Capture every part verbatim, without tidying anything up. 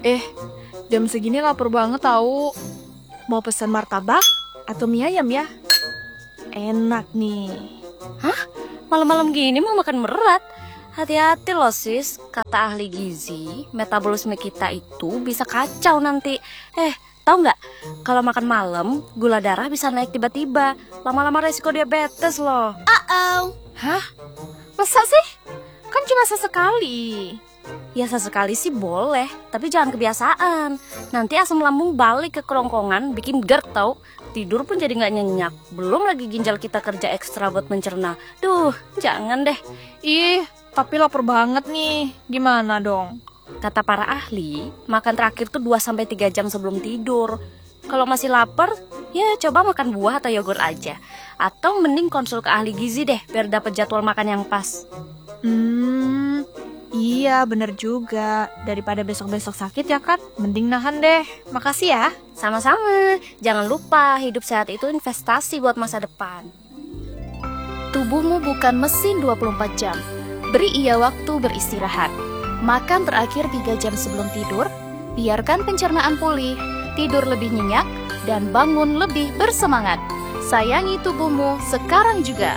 Eh, jam segini lapar banget tahu. Mau pesan martabak atau mie ayam ya? Enak nih. Hah? Malam-malam gini mau makan berat? Hati-hati loh sis, kata ahli gizi, metabolisme kita itu bisa kacau nanti. Eh, tahu nggak? Kalau makan malam, gula darah bisa naik tiba-tiba. Lama-lama resiko diabetes loh. Uh-oh. Hah? Masa sih? Kan cuma sesekali. Ya sesekali sih boleh, tapi jangan kebiasaan. Nanti asam lambung balik ke kerongkongan, bikin GERD tau. Tidur pun jadi nggak nyenyak. Belum lagi ginjal kita kerja ekstra buat mencerna. Duh, jangan deh. Ih, tapi lapar banget nih. Gimana dong? Kata para ahli, makan terakhir tuh dua sampai tiga jam sebelum tidur. Kalau masih lapar, ya coba makan buah atau yogurt aja. Atau mending konsul ke ahli gizi deh, biar dapet jadwal makan yang pas. Hmm, iya bener juga. Daripada besok-besok sakit ya kan, mending nahan deh. Makasih ya. Sama-sama. Jangan lupa, hidup sehat itu investasi buat masa depan. Tubuhmu bukan mesin dua puluh empat jam. Beri ia waktu beristirahat. Makan terakhir tiga jam sebelum tidur. Biarkan pencernaan pulih, tidur lebih nyenyak, dan bangun lebih bersemangat. Sayangi tubuhmu sekarang juga.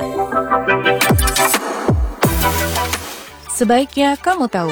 Sebaiknya kamu tahu,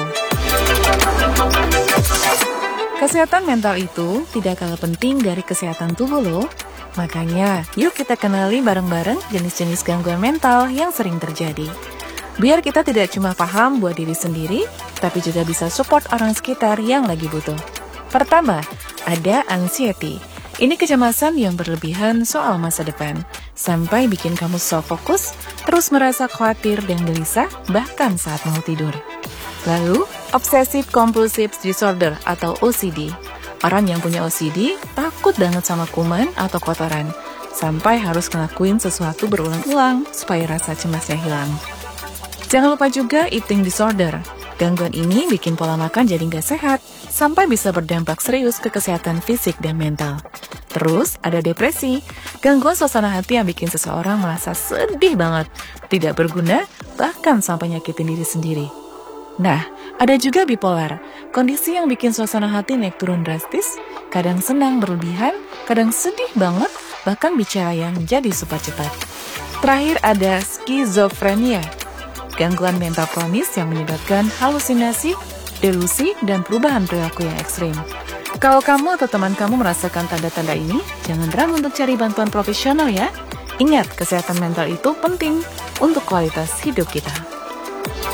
kesehatan mental itu tidak kalah penting dari kesehatan tubuh loh. Makanya, yuk kita kenali bareng-bareng jenis-jenis gangguan mental yang sering terjadi. Biar kita tidak cuma paham buat diri sendiri, tapi juga bisa support orang sekitar yang lagi butuh. Pertama, ada anxiety. Ini kecemasan yang berlebihan soal masa depan, sampai bikin kamu so fokus, terus merasa khawatir dan gelisah, bahkan saat mau tidur. Lalu, obsessive compulsive disorder atau O C D. Orang yang punya O C D takut banget sama kuman atau kotoran, sampai harus ngelakuin sesuatu berulang-ulang supaya rasa cemasnya hilang. Jangan lupa juga eating disorder. Gangguan ini bikin pola makan jadi nggak sehat, sampai bisa berdampak serius ke kesehatan fisik dan mental. Terus ada depresi, gangguan suasana hati yang bikin seseorang merasa sedih banget, tidak berguna, bahkan sampai nyakitin diri sendiri. Nah, ada juga bipolar, kondisi yang bikin suasana hati naik turun drastis, kadang senang berlebihan, kadang sedih banget, bahkan bicara yang jadi super cepat. Terakhir ada skizofrenia, gangguan mental kronis yang menyebabkan halusinasi, delusi, dan perubahan perilaku yang ekstrim. Kalau kamu atau teman kamu merasakan tanda-tanda ini, jangan ragu untuk cari bantuan profesional ya. Ingat, kesehatan mental itu penting untuk kualitas hidup kita.